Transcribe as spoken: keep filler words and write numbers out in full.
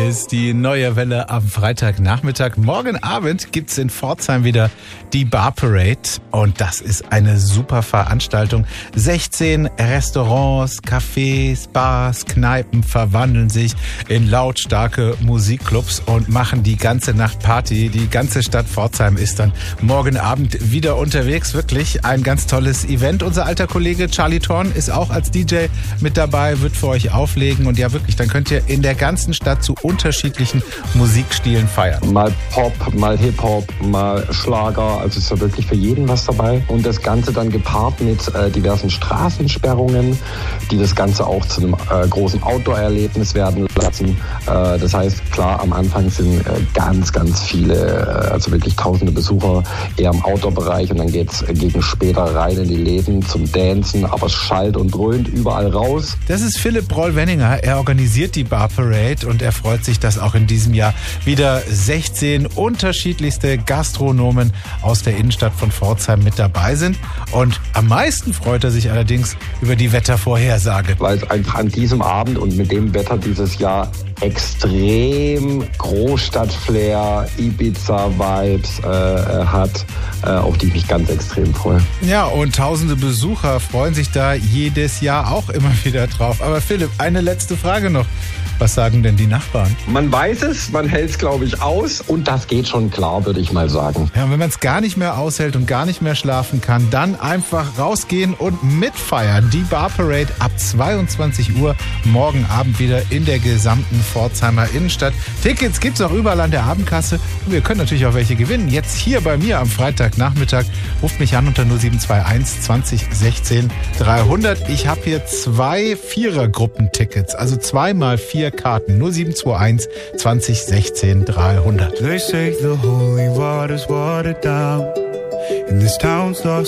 ist die neue Welle am Freitagnachmittag. Morgen Abend gibt's in Pforzheim wieder die Bar Parade und das ist eine super Veranstaltung. sechzehn Restaurants, Cafés, Bars, Kneipen verwandeln sich in lautstarke Musikclubs und machen die ganze Nacht Party. Die ganze Stadt Pforzheim ist dann morgen Abend wieder unterwegs. Wirklich ein ganz tolles Event. Unser alter Kollege Charlie Thorn ist auch als D J mit dabei, wird für euch auflegen und ja wirklich, dann könnt ihr in der ganzen Stadt zu unterschiedlichen Musikstilen feiern. Mal Pop, mal Hip-Hop, mal Schlager, also ist ja wirklich für jeden was dabei. Und das Ganze dann gepaart mit äh, diversen Straßensperrungen, die das Ganze auch zu einem äh, großen Outdoor-Erlebnis werden lassen. Äh, das heißt, klar, am Anfang sind äh, ganz, ganz viele, äh, also wirklich tausende Besucher eher im Outdoor-Bereich und dann geht's gegen später rein in die Läden zum Dancen, aber es schallt und dröhnt überall raus. Das ist Philipp Broll-Wenninger. Er organisiert die Bar Parade und er freut sich, dass auch in diesem Jahr wieder sechzehn unterschiedlichste Gastronomen aus der Innenstadt von Pforzheim mit dabei sind. Und am meisten freut er sich allerdings über die Wettervorhersage. Weil es einfach an diesem Abend und mit dem Wetter dieses Jahr extrem Großstadt-Flair, Ibiza-Vibes äh, hat, äh, auf die ich mich ganz extrem freue. Ja, und tausende Besucher freuen sich da jedes Jahr auch immer wieder drauf. Aber Philipp, eine letzte Frage noch. Was sagen denn die Nachbarn? Man weiß es, man hält es, glaube ich, aus und das geht schon klar, würde ich mal sagen. Ja, und wenn man es gar nicht mehr aushält und gar nicht mehr schlafen kann, dann einfach rausgehen und mitfeiern. Die Bar Parade ab zweiundzwanzig Uhr morgen Abend wieder in der gesamten Pforzheimer Innenstadt. Tickets gibt's auch überall an der Abendkasse und wir können natürlich auch welche gewinnen. Jetzt hier bei mir am Freitagnachmittag. Ruft mich an unter null sieben zwei eins zwanzig sechzehn dreihundert. Ich habe hier zwei Vierergruppentickets, also zweimal vier Karten. null sieben zwei eins zwanzig sechzehn dreihundert. They say the holy water's watered down and this town's lost